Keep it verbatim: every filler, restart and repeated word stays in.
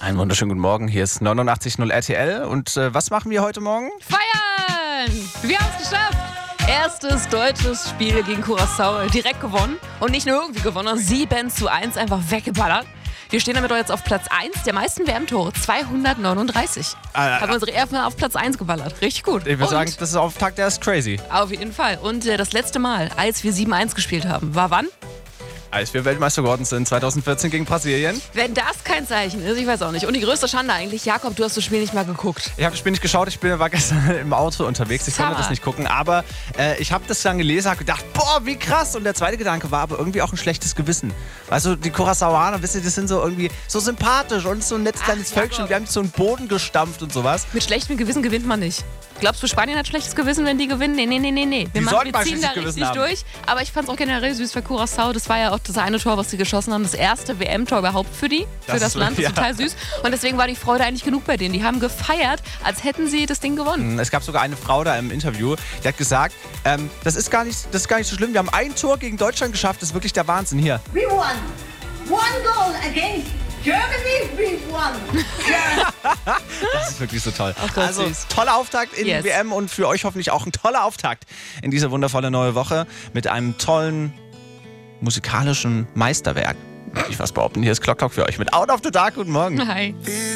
Einen wunderschönen guten Morgen, hier ist neunundachtzig Komma null R T L und äh, was machen wir heute Morgen? Feiern! Wir haben es geschafft! Erstes deutsches Spiel gegen Curaçao direkt gewonnen und nicht nur irgendwie gewonnen, sondern sieben zu eins einfach weggeballert. Wir stehen damit jetzt auf Platz eins der meisten W M-Tore, zweihundertneununddreißig. Äh, Haben unsere erstmal auf Platz eins geballert. Richtig gut. Ich würde Und sagen, das ist Auftakt, der ist crazy. auf jeden Fall. Und äh, das letzte Mal, als wir sieben eins gespielt haben, war wann? Als wir Weltmeister geworden sind, zweitausendvierzehn gegen Brasilien. Wenn das kein Zeichen ist, ich weiß auch nicht. Und die größte Schande eigentlich, Jakob, du hast das Spiel nicht mal geguckt. Ich habe das Spiel nicht geschaut, ich bin, war gestern im Auto unterwegs, ich konnte Summer. das nicht gucken, aber äh, ich habe das dann gelesen, habe gedacht, boah, wie krass. Und der zweite Gedanke war aber irgendwie auch ein schlechtes Gewissen. Weißt du, die Curaçaoaner, wisst ihr, das sind so irgendwie so sympathisch und so ein nettes kleines Ach, Völkchen. Jakob. Wir haben so einen Boden gestampft und sowas. Mit schlechtem Gewissen gewinnt man nicht. Glaubst du, Spanien hat schlechtes Gewissen, wenn die gewinnen? Nee, nee, nee, nee, nee. Wir, Die machen, sollten wir mal ziehen da schlechtes Gewissen richtig haben. durch. Aber ich fand es auch generell süß für Curaçao. Das war ja auch das eine Tor, was sie geschossen haben. Das erste W M-Tor überhaupt für die, für Das das, ist- Land. Das ist ja. total süß. Und deswegen war die Freude eigentlich genug bei denen. Die haben gefeiert, als hätten sie das Ding gewonnen. Es gab sogar eine Frau da im Interview, die hat gesagt, ähm, das, ist gar nicht, das ist gar nicht so schlimm. Wir haben ein Tor gegen Deutschland geschafft, das ist wirklich der Wahnsinn hier. We won. One goal against Germany. We won. Das ist wirklich so toll. Ach Gott, also, süß. toller Auftakt in Yes. die W M und für euch hoffentlich auch ein toller Auftakt in diese wundervolle neue Woche mit einem tollen musikalischen Meisterwerk. Ich was behaupten, hier ist Clock Talk für euch mit Out of the Dark. Guten Morgen. Hi.